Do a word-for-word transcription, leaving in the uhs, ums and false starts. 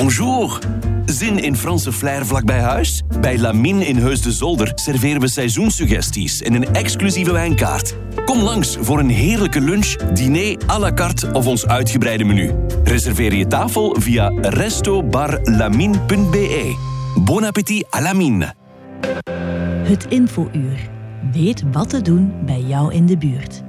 Bonjour. Zin in Franse flair vlak bij huis? Bij Lamine in Heus de Zolder serveren we seizoensuggesties en een exclusieve wijnkaart. Kom langs voor een heerlijke lunch, diner à la carte of ons uitgebreide menu. Reserveer je tafel via resto bar lamine punt be. Bon appétit à Lamine. Het infouur. Weet wat te doen bij jou in de buurt.